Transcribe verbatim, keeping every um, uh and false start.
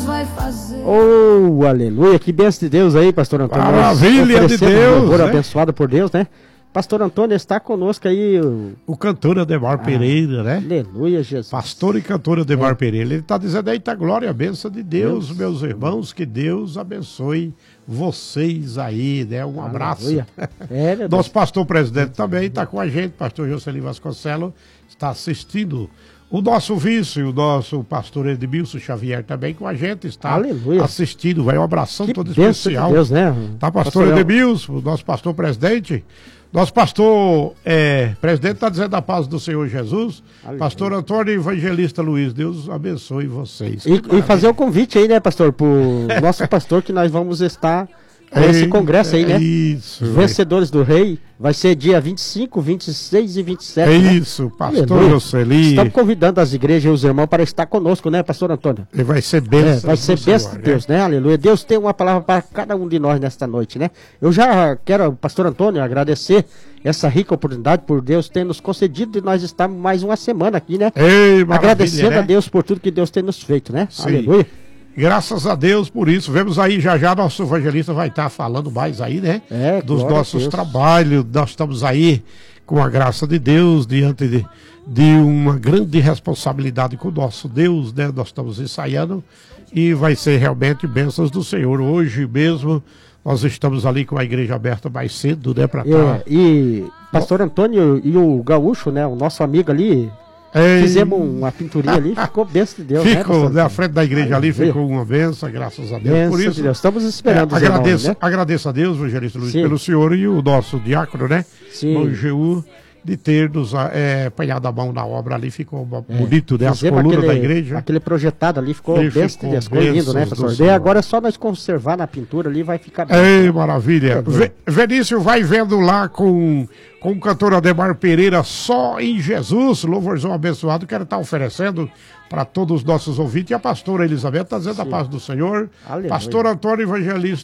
vai fazer. Oh, aleluia, que bênção de Deus aí, pastor Antônio. Maravilha de Deus, um né? Abençoado por Deus, né? Pastor Antônio está conosco aí. O, o cantor Ademar ah, Pereira, né? Aleluia, Jesus. Pastor e cantor Ademar é. Pereira. Ele está dizendo aí, tá glória e bênção de Deus, Deus, meus irmãos, que Deus abençoe vocês aí, né? Um abraço. É, Nosso pastor presidente também está com a gente, pastor Jocelyn Vasconcelos, está assistindo. O nosso vice, o nosso pastor Edmilson Xavier também com a gente, está Aleluia. assistindo. Vai um abração que todo especial. De Deus, né? Tá, pastor, pastor Edmilson, o nosso pastor presidente. Nosso pastor é, presidente está dizendo a paz do Senhor Jesus. Aleluia. Pastor Antônio Evangelista Luiz, Deus abençoe vocês. E, e fazer o convite aí, né, pastor, para o nosso pastor, que nós vamos estar nesse congresso aí, né? Isso. Vencedores do Rei. Vai ser dia vinte e cinco, vinte e seis e vinte e sete. É isso, né? Pastor Jocelyn. Estamos convidando as igrejas e os irmãos para estar conosco, né, pastor Antônio? E vai ser bênção. É, vai ser bênção de Deus, né? Aleluia. Deus tem uma palavra para cada um de nós nesta noite, né? Eu já quero, pastor Antônio, agradecer essa rica oportunidade por Deus ter nos concedido de nós estarmos mais uma semana aqui, né? Ei, agradecendo né? a Deus por tudo que Deus tem nos feito, né? Sim. Aleluia. Graças a Deus por isso. Vemos aí, já já nosso evangelista vai estar falando mais aí, né? É, dos nossos trabalhos. Nós estamos aí com a graça de Deus, diante de, de uma grande responsabilidade com o nosso Deus, né? Nós estamos ensaiando e vai ser realmente bênçãos do Senhor. Hoje mesmo nós estamos ali com a igreja aberta mais cedo, né? Pra é, tá... E pastor Antônio e o Gaúcho, né? O nosso amigo ali. Ei. Fizemos uma pinturinha ali, ficou bênção de Deus. Ficou, né, na frente da igreja ali, ficou uma bênção, graças a Deus. Benção por isso, de Deus. Estamos esperando. É, agradeço, irmãos, né? agradeço a Deus, evangelista Luiz, Sim. pelo senhor e o nosso diácono, né? Sim. No G U, de ter nos é, apanhado a mão na obra ali, ficou é. bonito, né? As Fizemos colunas aquele, da igreja. Aquele projetado ali ficou bênção de Deus, ficou lindo, né, pastor? Daí agora é só nós conservar na pintura ali, vai ficar bem. Ei, maravilha. É, Venício vai vendo lá com, com o cantor Ademar Pereira, Só em Jesus, louvorzão abençoado, quero estar oferecendo para todos os nossos ouvintes. E a pastora Elizabeth está dizendo Sim. a paz do Senhor. Aleluia. Pastor Antônio Evangelista